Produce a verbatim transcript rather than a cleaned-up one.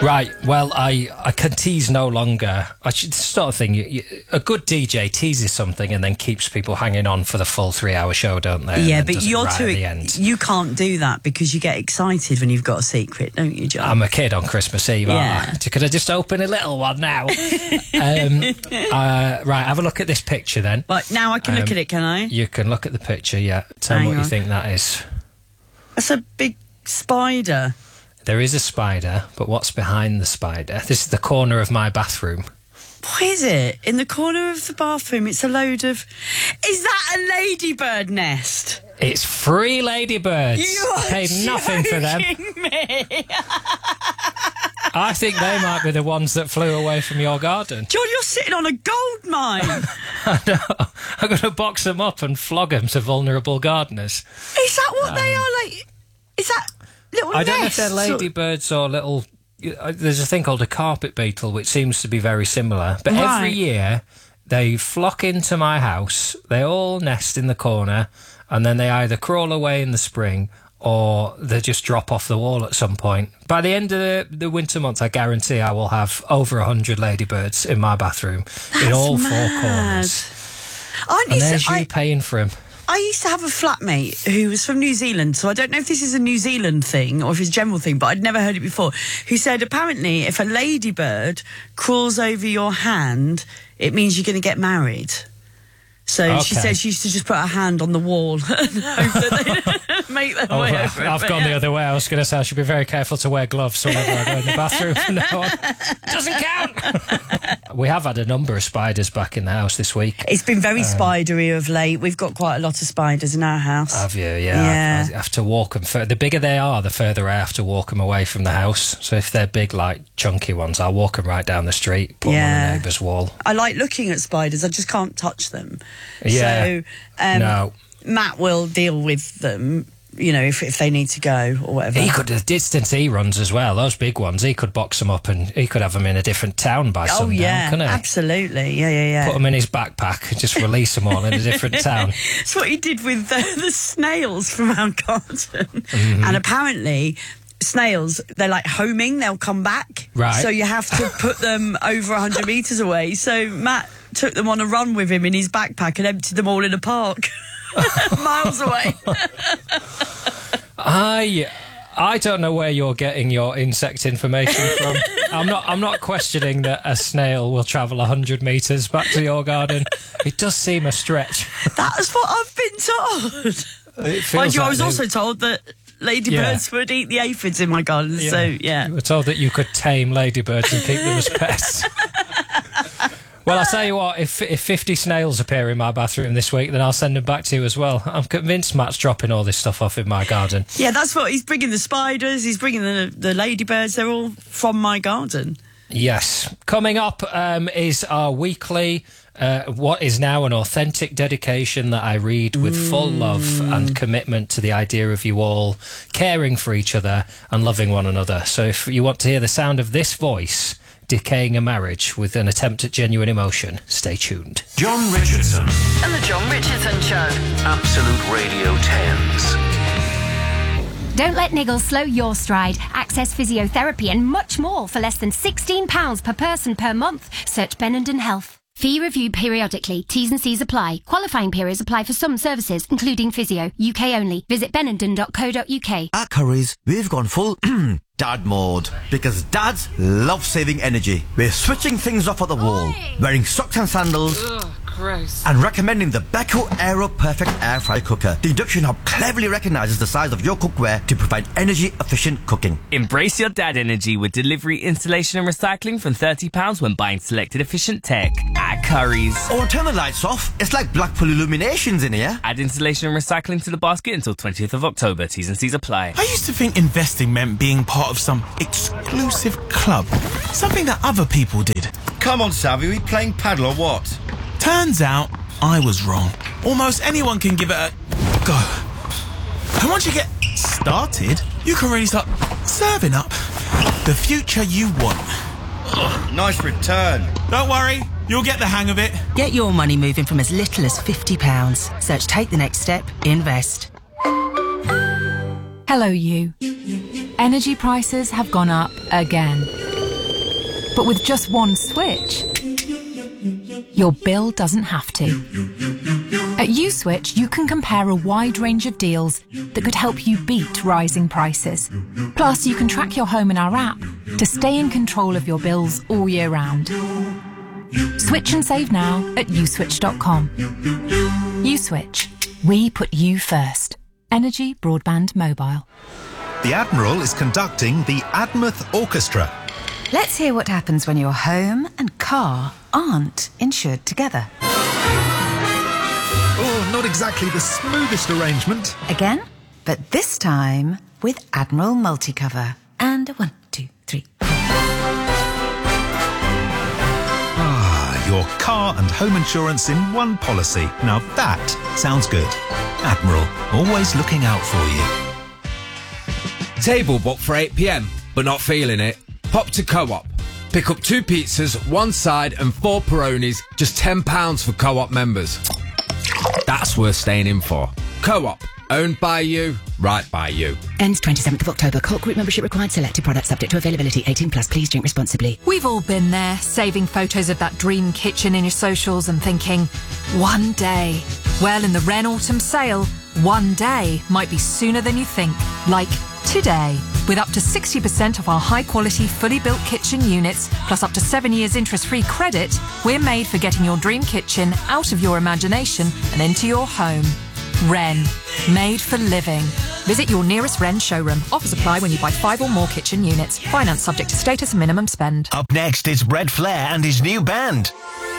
Right, well, I, I can tease no longer. I should sort of thing. You, you, a good D J teases something and then keeps people hanging on for the full three-hour show, don't they? Yeah, and but you're right too. At the end. You can't do that because you get excited when you've got a secret, don't you, John? I'm a kid on Christmas Eve, Yeah. aren't I? Could I just open a little one now? um, uh, right, have a look at this picture then. Right, now I can look Um, at it, can I? You can look at the picture, yeah. Tell Hang me what on. you think that is. That's a big spider. There is a spider, but what's behind the spider? This is the corner of my bathroom. What is it? In the corner of the bathroom, it's a load of... Is that a ladybird nest? It's three ladybirds. You are Paid nothing for them. joking me. I think they might be the ones that flew away from your garden. John, you're sitting on a gold mine. I know. I'm going to box them up and flog them to vulnerable gardeners. Is that what they are like? Is that little I don't know if nests? they're ladybirds or little... There's a thing called a carpet beetle, which seems to be very similar. But Right. every year, they flock into my house. They all nest in the corner, and then they either crawl away in the spring or they just drop off the wall at some point. By the end of the, the winter months, I guarantee I will have over one hundred ladybirds in my bathroom in That's all mad. four corners. I And used there's to, you I, paying for them. I used to have a flatmate who was from New Zealand, so I don't know if this is a New Zealand thing or if it's a general thing, but I'd never heard it before, who said apparently if a ladybird crawls over your hand, it means you're going to get married. So she Okay. said she used to just put her hand on the wall and hope that they make their Oh, way well, over it. I've But gone yeah. the other way. I was going to say I should be very careful to wear gloves whenever I go in the bathroom from now on. Doesn't count. We have had a number of spiders back in the house this week. It's been very spidery of late. We've got quite a lot of spiders in our house. Have you? Yeah. Yeah. I, I have to walk them. Fur- the bigger they are, the further I have to walk them away from the house. So if they're big, like chunky ones, I'll walk them right down the street, put them on Yeah. the neighbour's wall. I like looking at spiders. I just can't touch them. Yeah. So um, No. Matt will deal with them, you know, if, if they need to go or whatever. He could, the distance he runs as well, those big ones, he could box them up and he could have them in a different town by oh, sundown, yeah, couldn't he? absolutely. Yeah, yeah, yeah. Put them in his backpack and just release them all in a different town. That's what he did with the, the snails from our garden. Mm-hmm. And apparently... snails, they're like homing, they'll come back. Right. So you have to put them over one hundred metres away. So Matt took them on a run with him in his backpack and emptied them all in a park. Miles away. I I don't know where you're getting your insect information from. I'm not I'm not questioning that a snail will travel one hundred metres back to your garden. It does seem a stretch. That's what I've been told. It feels Mind you, like I was they- also told that ladybirds would eat the aphids in my garden. So, yeah. You were told that you could tame ladybirds and keep them as pets. Well, I'll tell you what, if if fifty snails appear in my bathroom this week, then I'll send them back to you as well. I'm convinced Matt's dropping all this stuff off in my garden. Yeah, that's what he's bringing, the spiders, he's bringing the, the ladybirds. They're all from my garden. Yes. Coming up um, is our weekly, uh, what is now an authentic dedication that I read with full love and commitment to the idea of you all caring for each other and loving one another. So if you want to hear the sound of this voice decaying a marriage with an attempt at genuine emotion, stay tuned. John Richardson, And the John Richardson Show. Absolute Radio tens. Don't let niggles slow your stride. Access physiotherapy and much more for less than sixteen pounds per person per month. Search Benenden Health. Fee reviewed periodically. T's and C's apply. Qualifying periods apply for some services, including physio. U K only. Visit benenden dot co dot U K. At Curry's, we've gone full dad mode because dads love saving energy. We're switching things off at the wall, wearing socks and sandals, Ugh, gross. and recommending the Beko Aero Perfect Air Fry Cooker. The induction hob cleverly recognises the size of your cookware to provide energy-efficient cooking. Embrace your dad energy with delivery, installation and recycling from thirty pounds when buying selected efficient tech at Curry's. Oh, and turn the lights off. It's like Blackpool Illuminations in here. Add installation and recycling to the basket until twentieth of October. T's and C's apply. I used to think investing meant being part of some exclusive club, something that other people did. Come on, Savvy, we playing paddle or what? Turns out I was wrong. Almost anyone can give it a go. And once you get started, you can really start serving up the future you want. Ugh, nice return. Don't worry, you'll get the hang of it. Get your money moving from as little as fifty pounds. Search Take the Next Step, Invest. Hello, you. Energy prices have gone up again. But with just one switch, your bill doesn't have to. At USwitch, you can compare a wide range of deals that could help you beat rising prices. Plus, you can track your home in our app to stay in control of your bills all year round. Switch and save now at uswitch dot com. USwitch. We put you first. Energy Broadband Mobile. The Admiral is conducting the Admouth Orchestra. Let's hear what happens when your home and car aren't insured together. Oh, not exactly the smoothest arrangement. Again, but this time with Admiral Multicover. And a one, two, three, four. Ah, your car and home insurance in one policy. Now that sounds good. Admiral, always looking out for you. Table booked for eight p m, but not feeling it? Pop to Co-op. Pick up two pizzas, one side and four Peronis, just ten pounds for Co-op members. That's worth staying in for. Co-op. Owned by you, right by you. Ends twenty-seventh of October. Co-op group membership required. Selected products subject to availability. eighteen plus. Please drink responsibly. We've all been there, saving photos of that dream kitchen in your socials and thinking, one day. Well, in the Wren Autumn Sale, one day might be sooner than you think. Like today. With up to sixty percent of our high-quality, fully built kitchen units, plus up to seven years interest-free credit, we're made for getting your dream kitchen out of your imagination and into your home. Wren. Made for living. Visit your nearest Wren showroom. Offers apply when you buy five or more kitchen units. Finance subject to status and minimum spend. Up next is Red Flair and his new band.